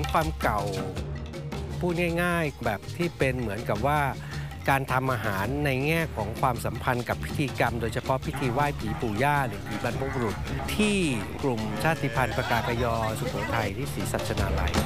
ความเก่าพูดง่ายๆแบบที่เป็นเหมือนกับว่าการทำอาหารในแง่ของความสัมพันธ์กับพิธีกรรมโดยเฉพาะพิธีไหว้ผีปู่ย่าหรือผีบรรพบุรุษที่กลุ่มชาติพันธุ์ปากากยอสุโขทัยที่ศรีสัชนาลัย